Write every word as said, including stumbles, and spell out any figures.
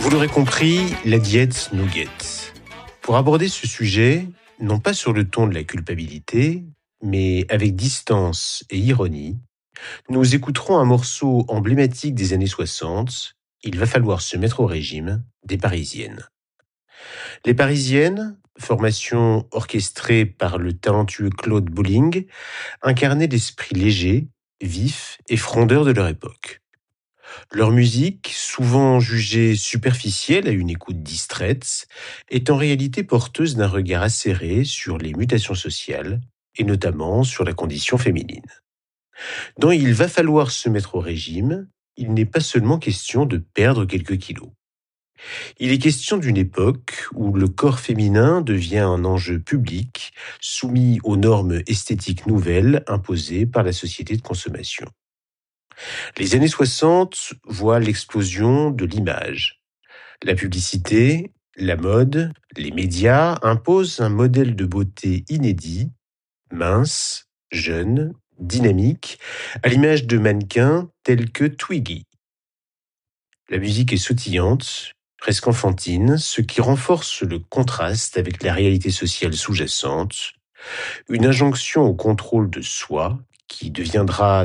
Vous l'aurez compris, la diète nous guette. Pour aborder ce sujet, non pas sur le ton de la culpabilité, mais avec distance et ironie, nous écouterons un morceau emblématique des années soixante, Il va falloir se mettre au régime, des Parisiennes. Les Parisiennes, formation orchestrée par le talentueux Claude Bolling, incarnaient l'esprit léger, vif et frondeur de leur époque. Leur musique, souvent jugée superficielle à une écoute distraite, est en réalité porteuse d'un regard acéré sur les mutations sociales, et notamment sur la condition féminine. Dans Il va falloir se mettre au régime, il n'est pas seulement question de perdre quelques kilos. Il est question d'une époque où le corps féminin devient un enjeu public, soumis aux normes esthétiques nouvelles imposées par la société de consommation. Les années soixante voient l'explosion de l'image. La publicité, la mode, les médias imposent un modèle de beauté inédit, mince, jeune, dynamique, à l'image de mannequins tels que Twiggy. La musique est sautillante, presque enfantine, ce qui renforce le contraste avec la réalité sociale sous-jacente, une injonction au contrôle de soi qui deviendra